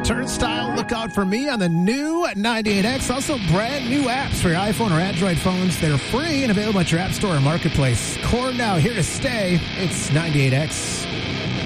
Turnstile, look out for me on the new 98X. Also, brand new apps for your iPhone or Android phones that are free and available at your App Store or Marketplace. Core now, here to stay. It's 98X.